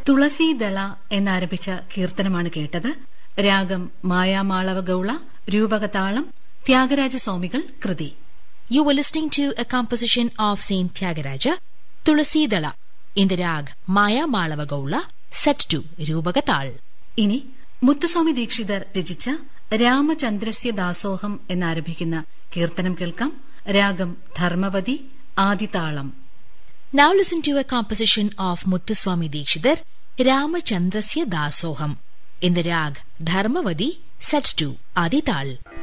തുളസീദള എന്നാരംഭിച്ച കീർത്തനമാണ് കേട്ടത്. രാഗം മായാമാളവ ഗൌള, രൂപകതാളം ത്യാഗരാജസ്വാമികൾ കൃതി. You were listening to a composition of Saint Tyagaraja, Tulasidala, in the rag Maya Malava Gaula, set to Rupagatal. ഇനി മുത്തുസ്വാമി ദീക്ഷിതർ രചിച്ച രാമചന്ദ്രസ്യ ദാസോഹം എന്നാരംഭിക്കുന്ന കീർത്തനം കേൾക്കാം. രാഗം Dharmavathi, ആദിതാളം. Now listen to a composition of Muthuswami Dikshidhar, Ramachandrasya Dasoham, in the rag Dharmavadi, set to Adital.